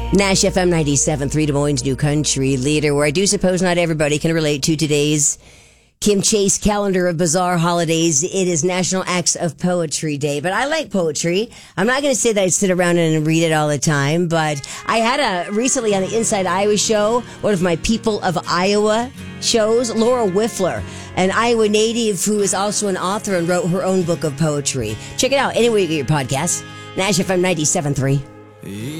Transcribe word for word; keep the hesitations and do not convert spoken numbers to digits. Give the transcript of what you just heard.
Nash F M ninety-seven point three, Des Moines' new country leader, where I do suppose not everybody can relate to today's Kim Chase calendar of bizarre holidays. It is National Acts of Poetry Day, but I like poetry. I'm not going to say that I sit around and read it all the time, but I had a recently on the Inside Iowa show, one of my People of Iowa shows, Laura Whiffler, an Iowa native who is also an author and wrote her own book of poetry. Check it out anywhere you get your podcasts. Nash F M ninety-seven point three.